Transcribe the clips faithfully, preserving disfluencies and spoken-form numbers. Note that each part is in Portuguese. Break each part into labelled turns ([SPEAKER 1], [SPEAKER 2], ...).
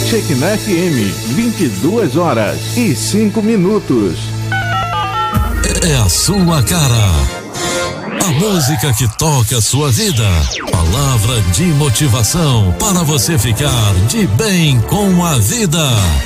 [SPEAKER 1] Shekinah F M, vinte e duas horas e cinco minutos.
[SPEAKER 2] É a sua cara. A música que toca a sua vida. Palavra de motivação para você ficar de bem com a vida.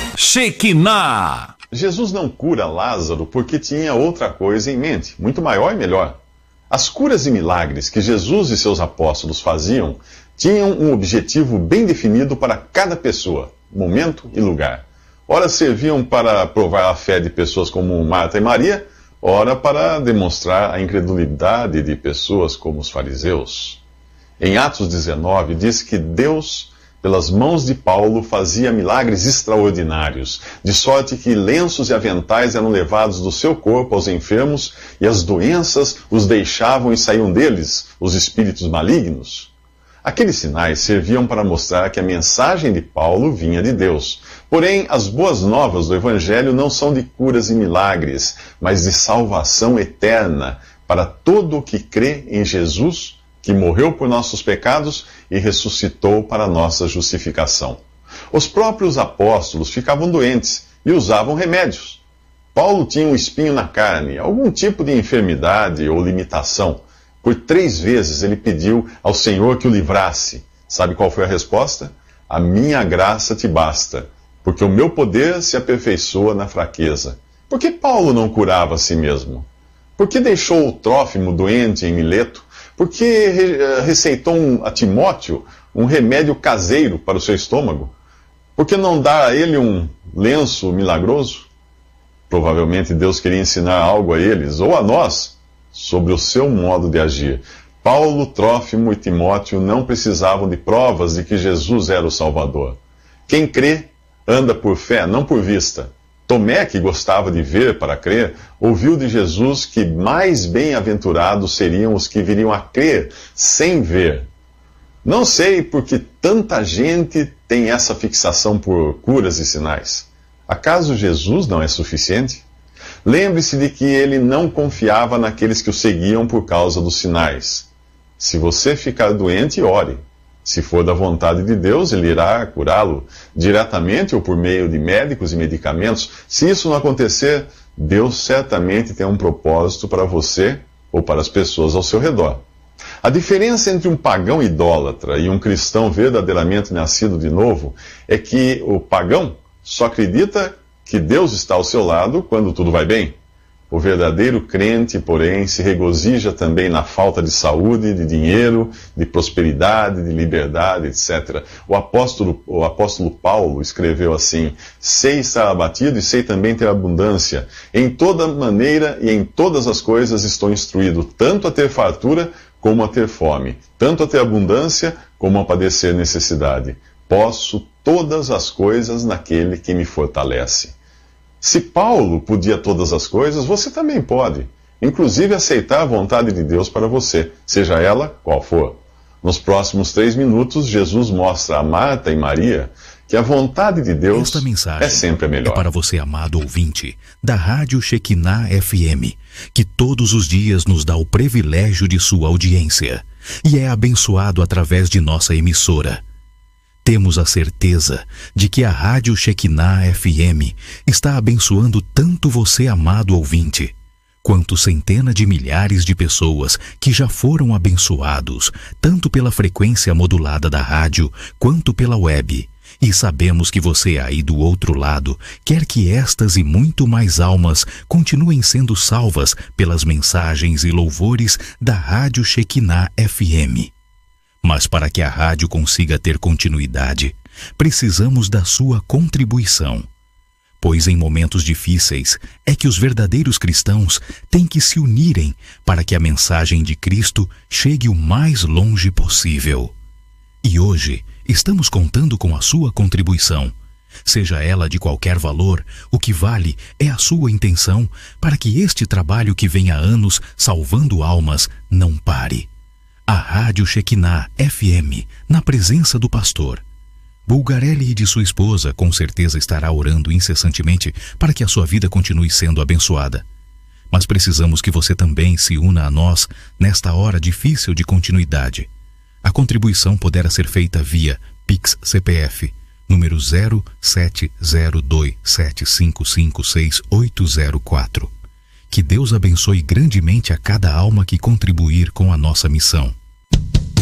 [SPEAKER 2] Shekinah.
[SPEAKER 3] Jesus não cura Lázaro porque tinha outra coisa em mente, muito maior e melhor. As curas e milagres que Jesus e seus apóstolos faziam tinham um objetivo bem definido para cada pessoa, momento e lugar. Ora serviam para provar a fé de pessoas como Marta e Maria, ora para demonstrar a incredulidade de pessoas como os fariseus. Em Atos dezenove diz que Deus, pelas mãos de Paulo, fazia milagres extraordinários, de sorte que lenços e aventais eram levados do seu corpo aos enfermos e as doenças os deixavam e saíam deles, os espíritos malignos. Aqueles sinais serviam para mostrar que a mensagem de Paulo vinha de Deus. Porém, as boas novas do Evangelho não são de curas e milagres, mas de salvação eterna para todo o que crê em Jesus, que morreu por nossos pecados e ressuscitou para nossa justificação. Os próprios apóstolos ficavam doentes e usavam remédios. Paulo tinha um espinho na carne, algum tipo de enfermidade ou limitação. Por três vezes ele pediu ao Senhor que o livrasse. Sabe qual foi a resposta? A minha graça te basta, porque o meu poder se aperfeiçoa na fraqueza. Por que Paulo não curava a si mesmo? Por que deixou o Trófimo doente em Mileto? Por que receitou um, a Timóteo um remédio caseiro para o seu estômago? Por que não dar a ele um lenço milagroso? Provavelmente Deus queria ensinar algo a eles, ou a nós, sobre o seu modo de agir. Paulo, Trófimo e Timóteo não precisavam de provas de que Jesus era o Salvador. Quem crê, anda por fé, não por vista. Tomé, que gostava de ver para crer, ouviu de Jesus que mais bem-aventurados seriam os que viriam a crer sem ver. Não sei por que tanta gente tem essa fixação por curas e sinais. Acaso Jesus não é suficiente? Lembre-se de que ele não confiava naqueles que o seguiam por causa dos sinais. Se você ficar doente, ore. Se for da vontade de Deus, ele irá curá-lo, diretamente ou por meio de médicos e medicamentos. Se isso não acontecer, Deus certamente tem um propósito para você ou para as pessoas ao seu redor. A diferença entre um pagão idólatra e um cristão verdadeiramente nascido de novo é que o pagão só acredita que Deus está ao seu lado quando tudo vai bem. O verdadeiro crente, porém, se regozija também na falta de saúde, de dinheiro, de prosperidade, de liberdade, etcétera. O apóstolo, o apóstolo Paulo escreveu assim: sei estar abatido e sei também ter abundância. Em toda maneira e em todas as coisas estou instruído, tanto a ter fartura como a ter fome, tanto a ter abundância como a padecer necessidade. Posso todas as coisas naquele que me fortalece. Se Paulo podia todas as coisas, você também pode. Inclusive aceitar a vontade de Deus para você, seja ela qual for. Nos próximos três minutos, Jesus mostra a Marta e Maria que a vontade de Deus
[SPEAKER 2] Esta mensagem
[SPEAKER 3] é sempre a melhor.
[SPEAKER 2] É para você, amado ouvinte, da Rádio Shekinah F M, que todos os dias nos dá o privilégio de sua audiência e é abençoado através de nossa emissora. Temos a certeza de que a Rádio Shekinah F M está abençoando tanto você, amado ouvinte, quanto centenas de milhares de pessoas que já foram abençoados, tanto pela frequência modulada da rádio, quanto pela web. E sabemos que você aí do outro lado quer que estas e muito mais almas continuem sendo salvas pelas mensagens e louvores da Rádio Shekinah F M. Mas para que a rádio consiga ter continuidade, precisamos da sua contribuição. Pois em momentos difíceis é que os verdadeiros cristãos têm que se unirem para que a mensagem de Cristo chegue o mais longe possível. E hoje estamos contando com a sua contribuição. Seja ela de qualquer valor, o que vale é a sua intenção para que este trabalho que vem há anos salvando almas não pare. A Rádio Shekinah F M, na presença do pastor Bulgarelli e de sua esposa, com certeza estará orando incessantemente para que a sua vida continue sendo abençoada. Mas precisamos que você também se una a nós nesta hora difícil de continuidade. A contribuição poderá ser feita via Pix C P F, número zero sete zero dois sete cinco cinco seis oito zero quatro. Que Deus abençoe grandemente a cada alma que contribuir com a nossa missão.